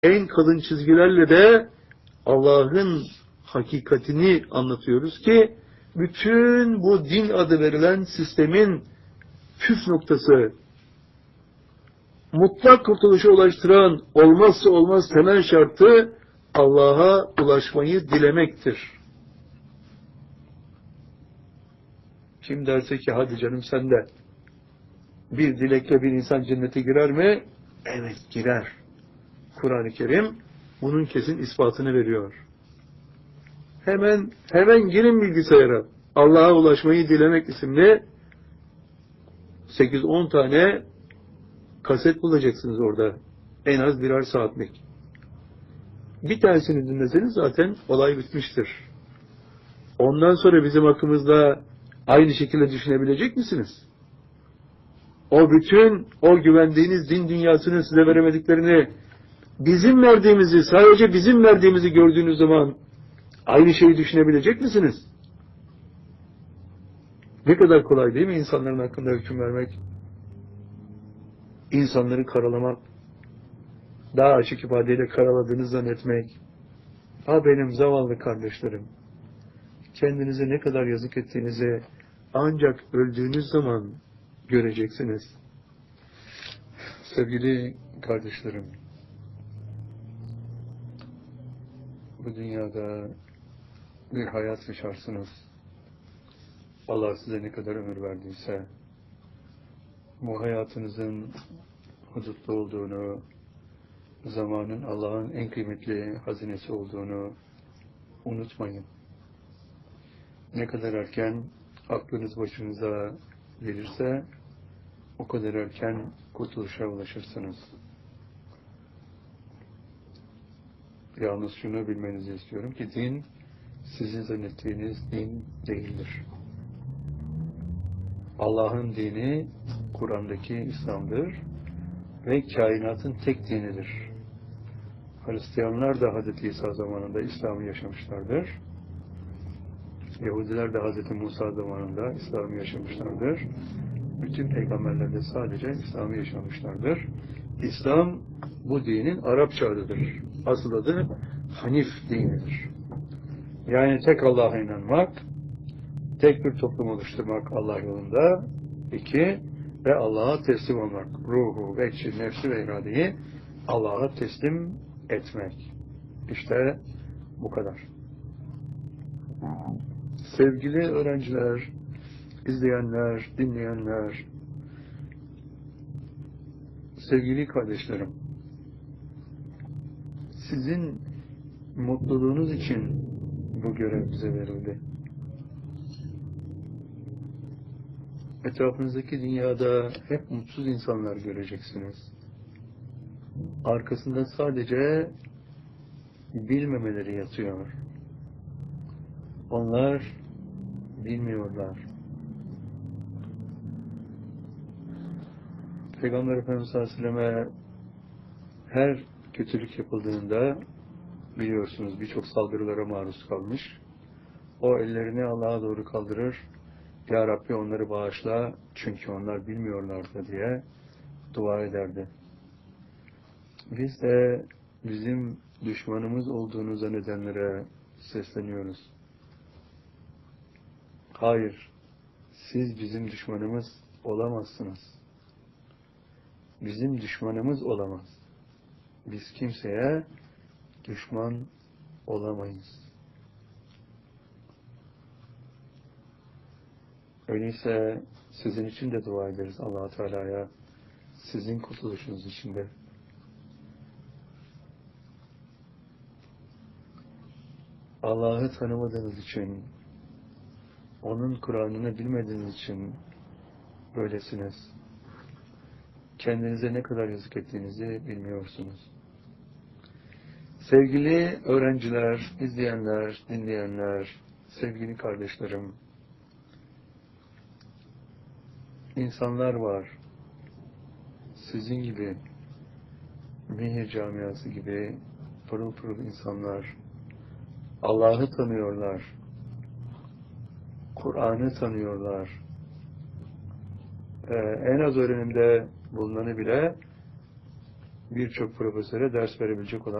En kalın çizgilerle de Allah'ın hakikatini anlatıyoruz ki bütün bu din adı verilen sistemin püf noktası, mutlak kurtuluşa ulaştıran olmazsa olmaz temel şartı Allah'a ulaşmayı dilemektir. Kim derse ki hadi canım sen de bir dilekle bir insan cennete girer mi? Evet girer. Kur'an-ı Kerim bunun kesin ispatını veriyor. Hemen girin bilgisayara. Allah'a ulaşmayı dilemek isimli 8-10 tane kaset bulacaksınız orada. En az birer saatlik. Bir tanesini dinleseniz zaten olay bitmiştir. Ondan sonra bizim hakkımızda aynı şekilde düşünebilecek misiniz? O güvendiğiniz din dünyasının size veremediklerini sadece bizim verdiğimizi gördüğünüz zaman aynı şeyi düşünebilecek misiniz? Ne kadar kolay değil mi insanların hakkında hüküm vermek? İnsanları karalamak, daha açık ifadeyle karaladığını zannetmek. Benim zavallı kardeşlerim, kendinize ne kadar yazık ettiğinizi ancak öldüğünüz zaman göreceksiniz. Sevgili kardeşlerim, bu dünyada bir hayat yaşarsınız. Allah size ne kadar ömür verdiyse, bu hayatınızın hudutlu olduğunu, zamanın Allah'ın en kıymetli hazinesi olduğunu unutmayın. Ne kadar erken aklınız başınıza gelirse, o kadar erken kurtuluşa ulaşırsınız. Yalnız şunu bilmenizi istiyorum ki din, sizin zannettiğiniz din değildir. Allah'ın dini, Kur'an'daki İslam'dır ve kainatın tek dinidir. Hristiyanlar da Hz. İsa zamanında İslam'ı yaşamışlardır. Yahudiler de Hz. Musa zamanında İslam'ı yaşamışlardır. Bütün peygamberler de sadece İslam'ı yaşamışlardır. İslam bu dinin Arapça adıdır. Asıl adı Hanif dinidir. Yani tek Allah'a inanmak, tek bir toplum oluşturmak Allah yolunda. 2, ve Allah'a teslim olmak. Ruhu, vecci, nefsi ve iradeyi Allah'a teslim etmek. İşte bu kadar. Sevgili öğrenciler, izleyenler, dinleyenler, sevgili kardeşlerim, sizin mutluluğunuz için bu görev bize verildi. Etrafınızdaki dünyada hep mutsuz insanlar göreceksiniz. Arkasında sadece bilmemeleri yatıyor. Onlar bilmiyorlar. Peygamber Efendimiz sallallahu aleyhi ve selleme her kötülük yapıldığında biliyorsunuz birçok saldırılara maruz kalmış. O ellerini Allah'a doğru kaldırır. Ya Rabbi onları bağışla çünkü onlar bilmiyorlardı diye dua ederdi. Biz de bizim düşmanımız olduğunu zannedenlere sesleniyoruz. Hayır, siz bizim düşmanımız olamazsınız. Bizim düşmanımız olamaz. Biz kimseye düşman olamayız. Öyleyse sizin için de dua ederiz Allah-u Teala'ya, sizin kurtuluşunuz için de. Allah'ı tanımadığınız için, onun Kur'an'ını bilmediğiniz için böylesiniz. Kendinize ne kadar yazık ettiğinizi bilmiyorsunuz. Sevgili öğrenciler, izleyenler, dinleyenler, sevgili kardeşlerim, insanlar var, sizin gibi, Mihir camiası gibi pırıl pırıl insanlar, Allah'ı tanıyorlar, Kur'an'ı tanıyorlar, en az öğrenimde bulunanı bile birçok profesöre ders verebilecek olan